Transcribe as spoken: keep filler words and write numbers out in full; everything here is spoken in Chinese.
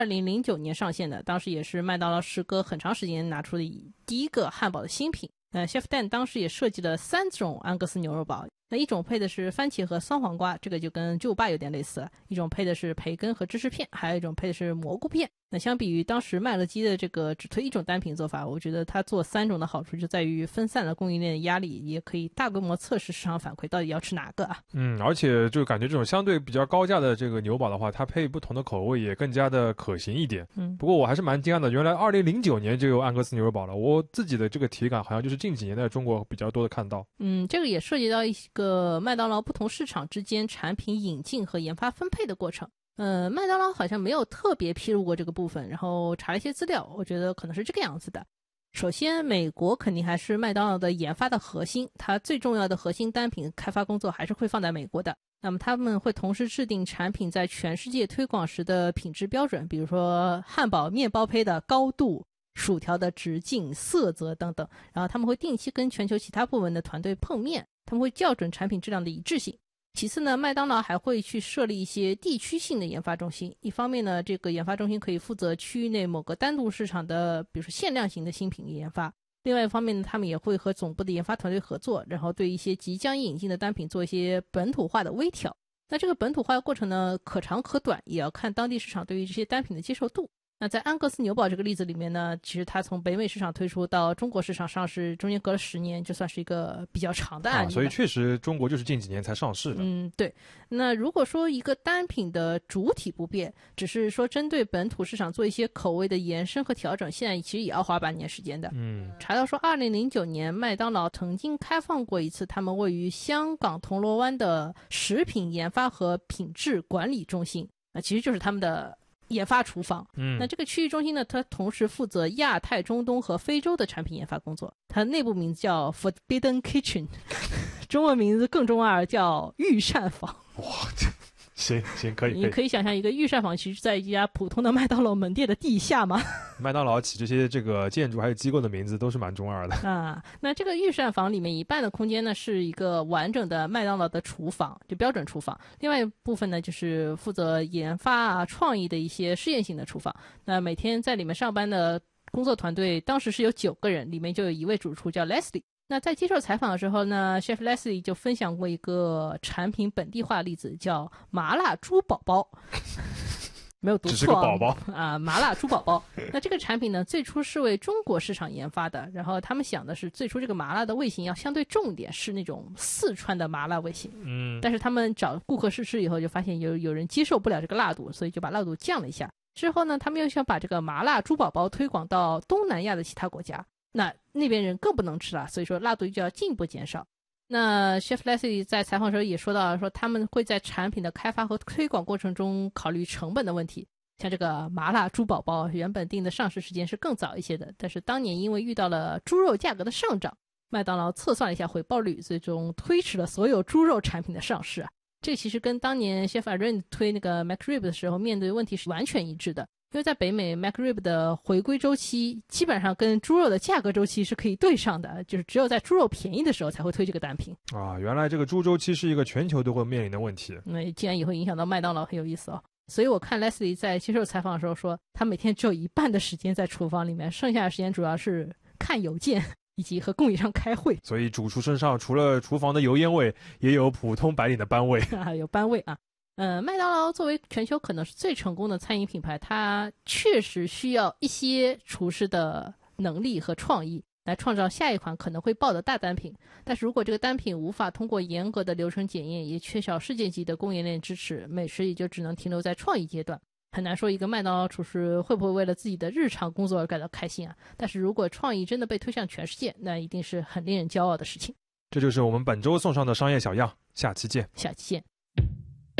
二零零九年上线的，当时也是麦当劳时隔很长时间拿出的第一个汉堡的新品。呃 Chef Dan 当时也设计了三种安格斯牛肉堡，那一种配的是番茄和酸黄瓜，这个就跟巨无霸有点类似了；一种配的是培根和芝士片，还有一种配的是蘑菇片。那相比于当时麦乐鸡的这个只推一种单品做法，我觉得它做三种的好处就在于分散了供应链的压力，也可以大规模测试市场反馈到底要吃哪个啊。 嗯，而且就感觉这种相对比较高价的这个牛堡的话，它配不同的口味也更加的可行一点。 嗯， 不过我还是蛮惊讶的，原来二零零九年就有安格斯牛肉堡了。我自己的这个体感好像就是近几年在中国比较多的看到。 嗯，这个也涉及到一个麦当劳不同市场之间产品引进和研发分配的过程。呃，麦当劳好像没有特别披露过这个部分，然后查了一些资料，我觉得可能是这个样子的。首先，美国肯定还是麦当劳的研发的核心，它最重要的核心单品开发工作还是会放在美国的。那么他们会同时制定产品在全世界推广时的品质标准，比如说汉堡面包胚的高度、薯条的直径、色泽等等。然后他们会定期跟全球其他部门的团队碰面，他们会校准产品质量的一致性。其次呢，麦当劳还会去设立一些地区性的研发中心。一方面呢，这个研发中心可以负责区域内某个单独市场的，比如说限量型的新品研发。另外一方面呢，他们也会和总部的研发团队合作，然后对一些即将引进的单品做一些本土化的微调。那这个本土化的过程呢，可长可短，也要看当地市场对于这些单品的接受度。那在安格斯牛堡这个例子里面呢，其实它从北美市场推出到中国市场上市，中间隔了十年，就算是一个比较长的案例、啊。 所以确实中国就是近几年才上市的。 嗯，对。那如果说一个单品的主体不变，只是说针对本土市场做一些口味的延伸和调整，现在其实也要花半年时间的。 嗯， 查到说二零零九年麦当劳曾经开放过一次他们位于香港铜锣湾的食品研发和品质管理中心，那其实就是他们的研发厨房。 嗯， 那这个区域中心呢，它同时负责亚太、中东和非洲的产品研发工作。它内部名字叫 Forbidden Kitchen， 中文名字更中二，叫御膳房。 哇，行行，可以。 你可以想象一个御膳房其实在一家普通的麦当劳门店的地下吗？ 麦当劳起这些这个建筑还有机构的名字都是蛮中二的啊。那这个御膳房里面一半的空间呢是一个完整的麦当劳的厨房，就标准厨房，另外一部分呢就是负责研发啊创意的一些试验性的厨房。那每天在里面上班的工作团队当时是有九个人，里面就有一位主厨叫 Leslie。那在接受采访的时候呢， Chef Leslie 就分享过一个产品本地化的例子，叫麻辣猪宝宝。没有读错、啊、 只是个宝宝啊，麻辣猪宝宝。那这个产品呢，最初是为中国市场研发的，然后他们想的是最初这个麻辣的味型要相对重一点，是那种四川的麻辣味型。 嗯， 但是他们找顾客试吃以后，就发现有有人接受不了这个辣度，所以就把辣度降了一下。之后呢，他们又想把这个麻辣猪宝宝推广到东南亚的其他国家，那那边人更不能吃了，所以说辣度就要进一步减少。那 Chef Leslie 在采访的时候也说到，说他们会在产品的开发和推广过程中考虑成本的问题。像这个麻辣猪宝宝原本定的上市时间是更早一些的，但是当年因为遇到了猪肉价格的上涨，麦当劳测算了一下回报率，最终推迟了所有猪肉产品的上市啊。这其实跟当年 Chef Aaron 推那个 McRib 的时候面对的问题是完全一致的。因为在北美 McRib 的回归周期基本上跟猪肉的价格周期是可以对上的，就是只有在猪肉便宜的时候才会推这个单品啊。原来这个猪周期是一个全球都会面临的问题， 那既然也会影响到麦当劳，很有意思哦。所以我看 Leslie 在接受采访的时候说，他每天只有一半的时间在厨房里面，剩下的时间主要是看邮件以及和供应商开会。 所以主厨身上除了厨房的油烟味，也有普通白领的班味有班味啊。呃，麦当劳作为全球可能是最成功的餐饮品牌，它确实需要一些厨师的能力和创意来创造下一款可能会爆的大单品。但是如果这个单品无法通过严格的流程检验，也缺少世界级的供应链支持，美食也就只能停留在创意阶段。很难说一个麦当劳厨师会不会为了自己的日常工作而感到开心啊。但是如果创意真的被推向全世界，那一定是很令人骄傲的事情。 这就是我们本周送上的商业小样，下期见。 下期见。